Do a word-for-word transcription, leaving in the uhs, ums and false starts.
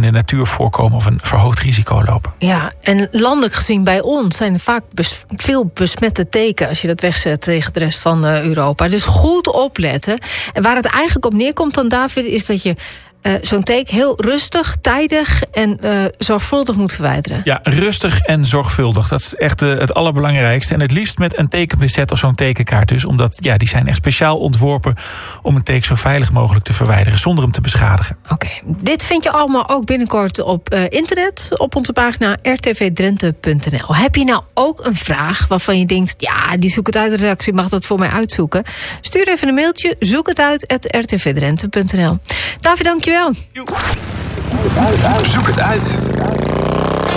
in de natuur voorkomen of een verhoogd risico lopen. Ja, en landelijk gezien bij ons zijn er vaak bes- veel besmette teken als je dat wegzet tegen de rest van uh, Europa. Dus goed opletten. En waar het eigenlijk op neerkomt dan, David, is dat je Uh, zo'n teken heel rustig, tijdig en uh, zorgvuldig moet verwijderen. Ja, rustig en zorgvuldig. Dat is echt uh, het allerbelangrijkste. En het liefst met een tekenpincet of zo'n tekenkaart dus. Omdat ja, die zijn echt speciaal ontworpen om een teken zo veilig mogelijk te verwijderen zonder hem te beschadigen. Oké, okay. Dit vind je allemaal ook binnenkort op uh, internet, op onze pagina r t v drenthe punt n l. Heb je nou ook een vraag waarvan je denkt, ja, die zoek het uit de redactie, mag dat voor mij uitzoeken? Stuur even een mailtje, zoek het uit at r t v drenthe punt n l. David, dank je wel. Zoek het uit.